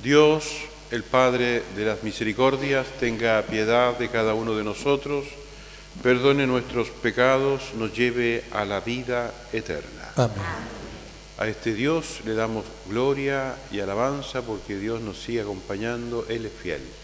Dios, el Padre de las misericordias, tenga piedad de cada uno de nosotros, perdone nuestros pecados, nos lleve a la vida eterna. Amén. A este Dios le damos gloria y alabanza porque Dios nos sigue acompañando, Él es fiel.